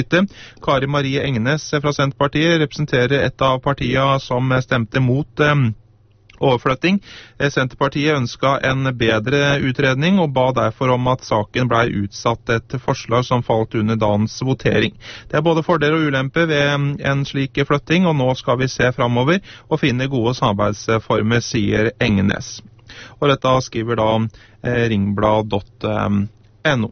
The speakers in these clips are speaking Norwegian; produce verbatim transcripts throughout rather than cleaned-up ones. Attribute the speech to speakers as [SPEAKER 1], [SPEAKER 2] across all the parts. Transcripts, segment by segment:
[SPEAKER 1] utbytte. Kari Marie Engnes fra Senterpartiet representerer et av partiene som stemte mot eh, overflytting. Senterpartiet ønsket en bedre utredning og ba derfor om at saken ble utsatt et forslag som falt under dagens votering. Det er både fordeler og ulemper ved en slik flytting, og nå skal vi se fremover og finne gode samarbeidsformer, sier Engnes. Og dette skriver da eh, ringblad punktum no.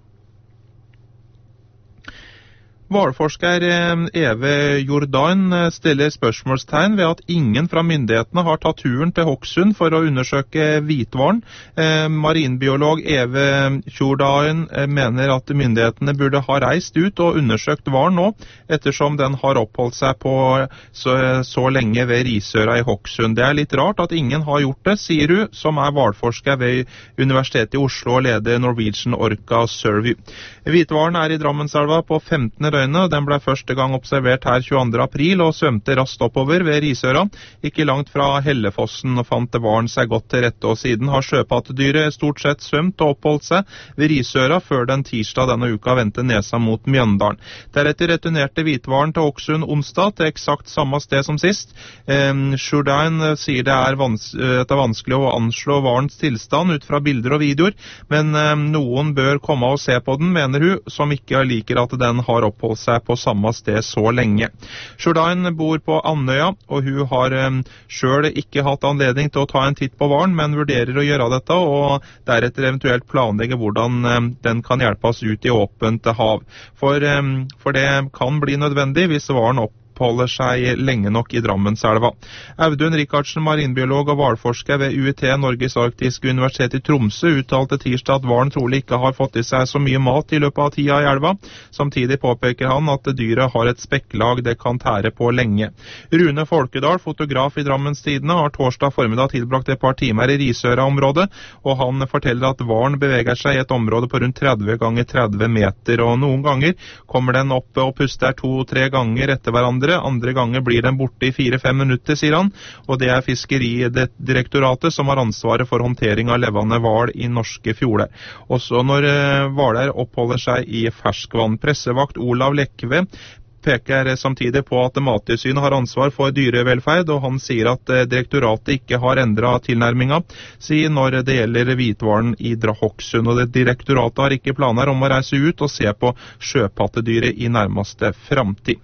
[SPEAKER 1] Valforsker Eve Jordan stiller spørsmålstegn ved at ingen fra myndighetene har tatt turen til Hokksund for å undersøke hvitvaren. Eh, marinbiolog Eve Jordan mener at myndighetene burde ha reist ut og undersøkt varen nå, ettersom den har oppholdt seg på så, så lenge ved Risøra i Hokksund. Det er litt rart at ingen har gjort det, sier hun, som er valforsker ved Universitetet i Oslo og leder Norwegian Orca Survey. Hvitvaren er i Drammenselva på femtende og den ble første gang observert her tjueandre april og svømte raskt oppover ved Risøra, ikke langt fra Hellefossen, og fant varen seg godt til rette, og siden har sjøpattedyret stort sett svømt og oppholdt seg ved Risøra før den tirsdag denne uka vendte nesa mot Mjøndalen. Deretter returnerte hvitvaren til Hokksund onsdag til eksakt samme sted som sist. Eh, Jourdain sier det er, vans det er vanskelig å anslå varens tilstand ut fra bilder og videoer, men eh, noen bør komme og se på den, mener hun, som ikke liker at den har oppholdt seg på samme sted så lenge. Jourdain bor på Andøya, og hun har um, selv ikke hatt anledning til å ta en titt på varen, men vurderer å gjøre dette, og deretter eventuelt planlegge hvordan um, den kan hjelpes ut i åpent hav. For, um, for det kan bli nødvendig hvis varen opp holder seg lenge nok i Drammenselva. Audun Rikardsen, marinbiolog og hvalforsker ved U I T, Norges arktiske universitet i Tromsø, uttalte tirsdag at hvalen trolig ikke har fått i seg så mye mat i løpet av tida i elva. Samtidig påpeker han at dyret har et spekklag det kan tære på lenge. Rune Folkedal, fotograf i Drammens Tidende, har torsdag formiddag tilbrakt et par timer i Risøra-området, og han forteller at hvalen beveger seg i et område på rundt tretti ganger tretti meter, og noen ganger kommer den opp og puster to-tre ganger etter hverandre. Andre ganger blir den borte i fire-fem minutter, sier han, og det er Fiskeridirektoratet som har ansvaret for håndtering av levende hval i norske fjorder. Også når hvaler oppholder seg i ferskvann. Pressevakt Olav Lekve peker samtidig på at Mattilsynet har ansvar for dyrevelferd, og han sier at direktoratet ikke har endret tilnærminga si når det gjelder hvitvaren i Hokksund, og det direktoratet har ikke planer om å reise ut og se på sjøpattedyret i nærmeste framtid.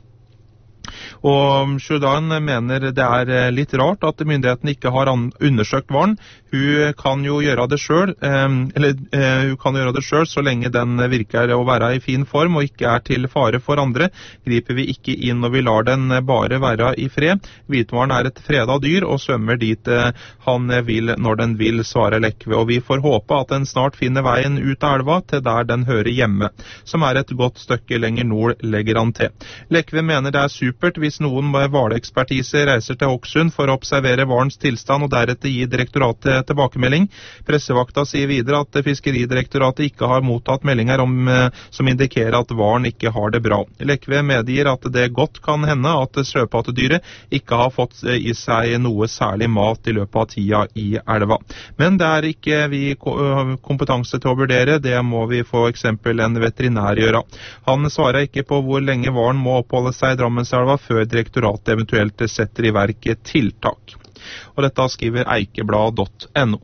[SPEAKER 1] Og Jourdain mener det er litt rart at myndighetene ikke har undersøkt varen. Hun kan jo gjøre det selv, eller hun kan gjøre det selv så lenge den virker å være i fin form og ikke er til fare for andre. Griper vi ikke inn og vi lar den bare være i fred. Hvitvaren er et fredet dyr og svømmer dit han vil når den vil, svarer Lekve. Og vi får håpe at den snart finner veien ut av elva til der den hører hjemme, som er et godt stykke lenger nord, legger han til. Lekve mener det er supert hvis noen med hvalekspertise reiser til Hokksund for å observere varens tilstand og deretter gi direktoratet tilbakemelding. Pressevakta sier videre at Fiskeridirektoratet ikke har mottatt meldinger om, som indikerer at varen ikke har det bra. Lekve medgir at det godt kan hende at sjøpattedyret ikke har fått i seg noe særlig mat i løpet av tida i elva. Men det er ikke vi kompetanse til å vurdere, det må vi for eksempel en veterinær gjøre. Han svarer ikke på hvor lenge varen må oppholde seg i Drammenselva før direktoratet eventuelt setter i verk tiltak. Og dette skriver eikeblad punktum no.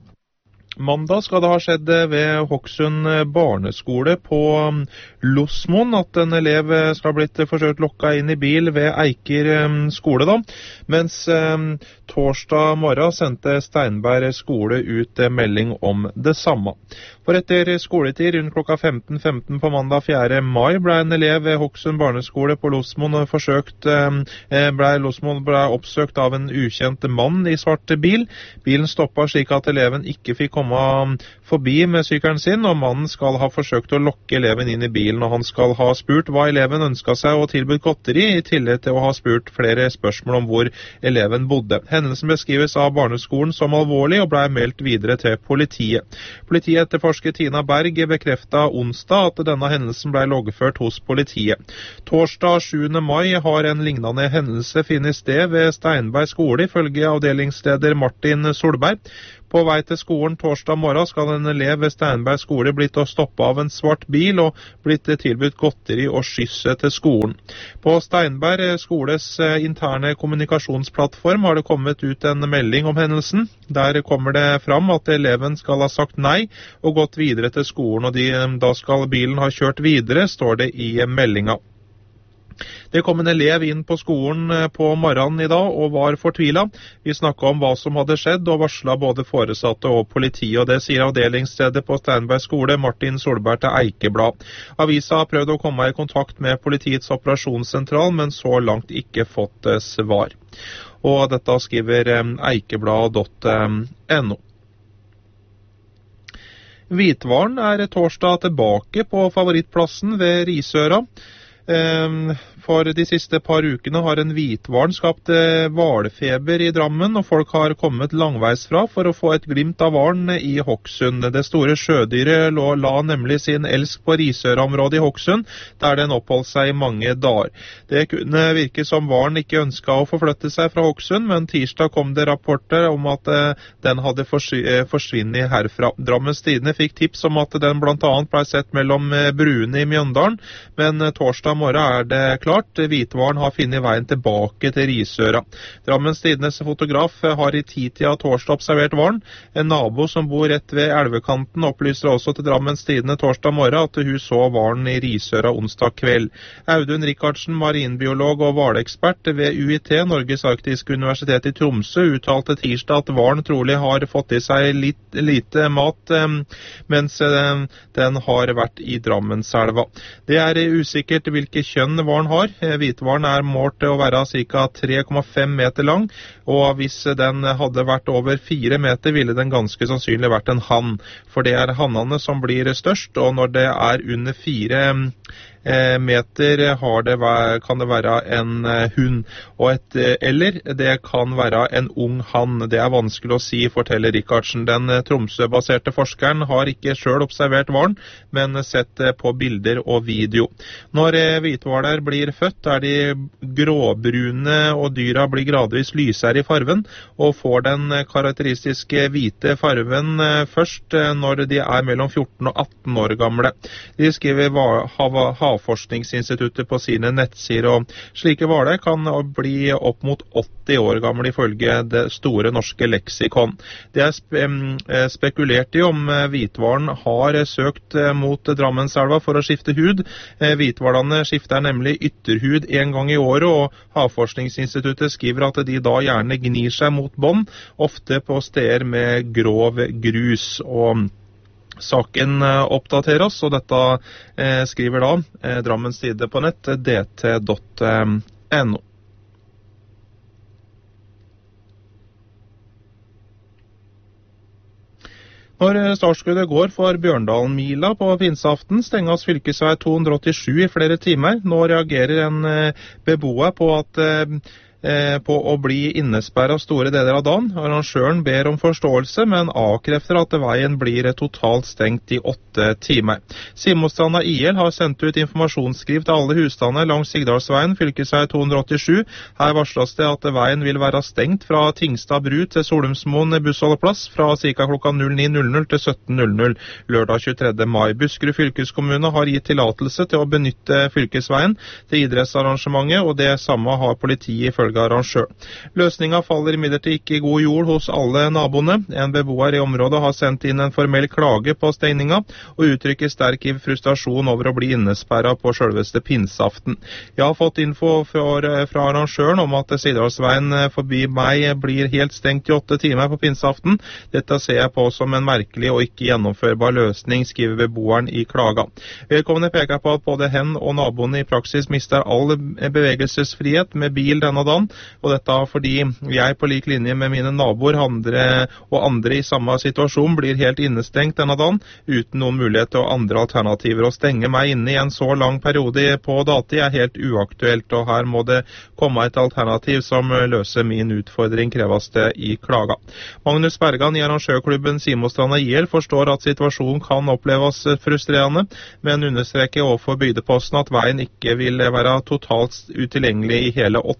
[SPEAKER 1] Mandag skal det ha skjedd ved Hokksund barneskole på Losmoen at en elev skal ha blitt forsøkt lokket inn i bil ved Eiker skole da, mens torsdag morgen sendte Steinberg skole ut melding om det samme. For etter skoletid rundt klokka femten femten på mandag fjerde mai ble en elev ved Hokksund barneskole på Losmoen forsøkt, ble Losmoen ble oppsøkt av en ukjent mann i svart bil. Bilen stoppet slik at eleven ikke fikk komme forbi med sykkelen sin, og mannen skal ha forsøkt å lokke eleven inn i bilen, og han skal ha spurt hva eleven ønsket seg og tilbudt godteri, i tillegg til å ha spurt flere spørsmål om hvor eleven bodde. Hendelsen beskrives av barneskolen som alvorlig og ble meldt videre til politiet. Politiet etterforsker Tina Berg bekreftet onsdag at denne hendelsen ble loggført hos politiet. Torsdag sjuende mai har en lignende hendelse finnet sted ved Steinberg skole, ifølge avdelingsleder Martin Solberg. På vei til skolen torsdag morgen skal en elev ved Steinberg skole blitt å stoppe av en svart bil og blitt tilbudt godteri og skysse til skolen. På Steinberg skoles interne kommunikasjonsplattform har det kommet ut en melding om hendelsen. Der kommer det fram at eleven skal ha sagt nei og gått videre til skolen, og de, da skal bilen ha kjørt videre, står det i meldinga. Det kom en elev inn på skolen på morgenen i dag og var fortvilet. Vi snakket om hva som hadde skjedd og varslet både foresatte og politi, og det sier avdelingsstedet på Steinberg skole, Martin Solberg til Eikeblad. Avisa har prøvd å komme i kontakt med politiets operasjonssentral, men så langt ikke fått svar. Og dette skriver eikeblad punktum no. Hvitvaren er torsdag tilbake på favorittplassen ved Risøra. For de siste par ukene har en hvitvaren skapt hvalfeber i Drammen, og folk har kommet langveisfra for å få et glimt av hvalen i Hokksund. Det store sjødyret lå, la nemlig sin elsk på Risøra-området i Hokksund, der den oppholdt seg i mange dager. Det kunne virke som hvalen ikke ønsket å forflytte seg fra Hokksund, men tirsdag kom det rapporter om at den hadde forsvinnet herfra. Drammens Tidende fikk tips om at den blant annet ble sett mellom bruene i Mjøndalen, men torsdag morgen er det klart. Hvitvaren har funnet veien tilbake til Risøra. Drammens Tidendes fotograf har i titida torsdag observert hvalen. En nabo som bor rett ved elvekanten opplyser også til Drammens Tidende torsdag morgen at hun så hvalen i Risøra onsdag kveld. Audun Rikardsen, marinbiolog og hvalekspert ved U I T, Norges arktiske universitet i Tromsø, uttalte tirsdag at hvalen trolig har fått i seg litt, lite mat mens den har vært i Drammenselva. Det er usikkert hvilke kjønn hvalen har. Hvitvaren er målt til å være ca. tre komma fem meter lang, og hvis den hadde vært over fire meter, ville den ganske sannsynlig vært en hann. For det er hannene som blir størst, og når det er under fire meter har det, kan det være en hund, og et, eller det kan være en ung hann. Det er vanskelig å si, forteller Rikardsen. Den Tromsø-baserte forskeren har ikke selv observert hvalen, men sett på bilder og video. Når hvithvaler blir født, er de gråbrune, og dyra blir gradvis lysere i farven, og får den karakteristiske hvite farven først når de er mellom fjorten og atten år gamle. De skriver Havforskningsinstituttet på sine nettsider, og slike hvaler kan bli opp mot åtti år gamle ifølge det store norske leksikon. Det er spe spekulert i om hvitvaren har søkt mot Drammenselva for å skifte hud. Hvitvvalene skifter nemlig ytterhud en gang i året, og Havforskningsinstituttet skriver at de da gjerne gnir seg mot bånd, ofte på steder med grov grus. Og saken oppdateres, og dette eh, skriver da eh, Drammens Tidende på nett, d t punktum no. Når startskuddet går for Bjørndalen-mila på pinseaften, stenges fylkesvei to hundre åttisju i flere timer. Nå reagerer en eh, beboer på at eh, på å bli innesperret store deler av dagen. Arrangøren ber om forståelse, men avkrefter at veien blir totalt stengt i åtte timer. Simostranda I L har sendt ut informasjonsskriv til alle husstander langs Sigdalsveien, fylkesvei to hundre åttisju. Her varsles det at veien vil være stengt fra Tingstad bru til Solumsmoen bussholdeplass fra ca. klokka null ni null null til sytten null null lørdag tjuetredje mai. Buskerud fylkeskommune har gitt tillatelse til å benytte fylkesveien til idrettsarrangementet, og det samme har politiet ifølge arrangør. Løsningen faller imidlertid ikke i god jord hos alle naboene. En beboer i området har sendt inn en formell klage på stengninga, og uttrykker sterk frustrasjon over å bli innesperret på selveste pinseaften. Jeg har fått info fra, fra arrangøren om at Sigdalsveien forbi meg blir helt stengt i åtte timer på pinseaften. Dette ser jeg på som en merkelig og ikke gjennomførbar løsning, skriver beboeren i klaga. Vedkommende peker på at både hen og naboene i praksis mister all bevegelsesfrihet med bil denne dagen, og dette fordi jeg på lik linje med mine naboer andre, og andre i samme situasjon blir helt innestengt denne dagen, uten noen mulighet til andre alternativer. Å stenge meg inne i en så lang periode på dati er helt uaktuelt, og her må det komme et alternativ som løser min utfordring, kreves det i klaga. Magnus Bergan i arrangørklubben Simostranda I L forstår at situasjonen kan oppleves frustrerende, men understreker overfor bygdeposten at veien ikke vil være totalt utilgjengelig i hele åtte timer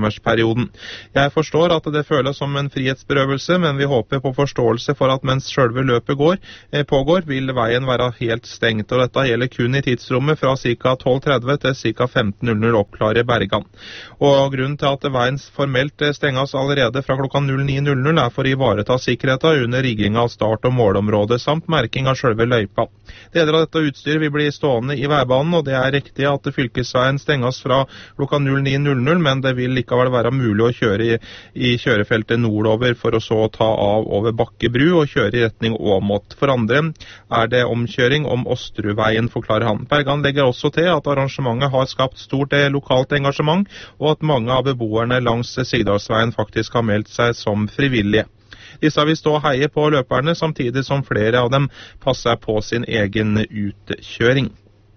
[SPEAKER 1] femårsperioden. Jeg forstår at det føles som en frihetsberøvelse, men vi håper på forståelse for at mens selve løpet går, eh, pågår, vil veien være helt stengt, og dette gjelder kun i tidsrommet fra ca. tolv tretti til ca. femten null null oppklare Bergan. Og grunnen til at veien formelt stenges allerede fra klokka null ni null null er for å ivareta sikkerheten under rigging av start- og målområdet, samt merking av selve løypa. Deler av dette utstyret vil bli stående i veibanen, og det er riktig at fylkesveien stenges fra klokka null ni null null, men det vil likevel være mulig å kjøre i, i kjørefeltet nordover for å så ta av over Bakkebru og kjøre i retning Åmot. For andre er det omkjøring om Osterudveien, forklarer han. Bergan legger også til at arrangementet har skapt stort lokalt engasjement, og at mange av beboerne langs Sigdalsveien faktisk har meldt seg som frivillige. Disse vil stå og heie på løperne, samtidig som flere av dem passer på sin egen utkjøring.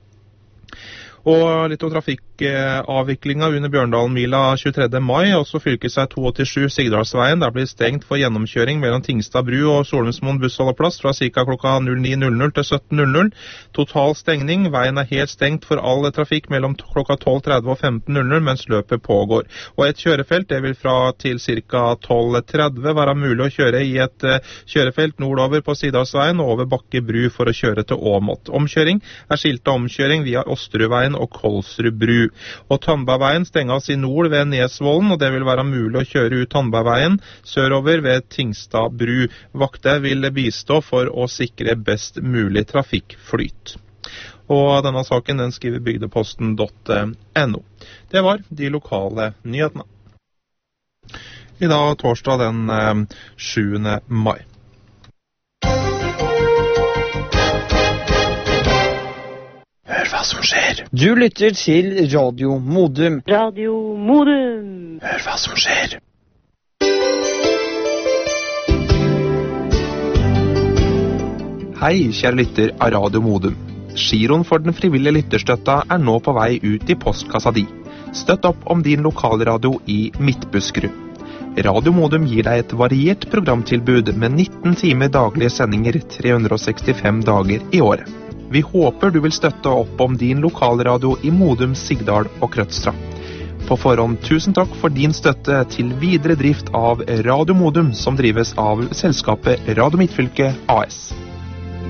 [SPEAKER 1] Og litt om trafikkavviklinga under Bjørndalen-mila tjuetredje mai, også fylkesvei to åttisju Sigdalsveien. Der blir stengt for gjennomkjøring mellom Tingstad bru og Solumsmoen bussholdeplass fra ca. klokka null ni null null til sytten null null. Total stengning. Veien er helt stengt for all trafikk mellom klokka tolv tretti og femten null null mens løpet pågår. Og et kjørefelt, det vil fra til ca. tolv tretti være mulig å kjøre i et kjørefelt nordover på Sigdalsveien og over Bakke bru for å kjøre til Åmot. Omkjøring er skiltet omkjøring via Osterudveien og Kolsrud bru. Og Tandbergveien stenges i nord ved Nesvollen, og det vil være mulig å kjøre ut Tandbergveien sørover ved Tingstad bru. Vakter vil bistå for å sikre best mulig trafikkflyt. Og denne saken den skriver bygdeposten punktum no. Det var de lokale nyhetene. I dag torsdag den sjuende mai. Hør hva som skjer.
[SPEAKER 2] Du lytter til Radio Modum.
[SPEAKER 3] Radio Modum.
[SPEAKER 1] Hør hva som skjer. Hei, kjære lytter av Radio Modum. Giroen for den frivillige lytterstøtta er nå på vei ut i postkassa di. Støtt opp om din lokalradio i Midtbuskerud. Radio Modum gir deg et variert programtilbud med nitten timer daglige sendinger tre hundre sekstifem dager i året. Vi håper du vil støtte opp om din lokalradio i Modum, Sigdal og Krødstra. På forhånd tusen takk for din støtte til videre drift av Radio Modum, som drives av selskapet Radio Midtfylke A S.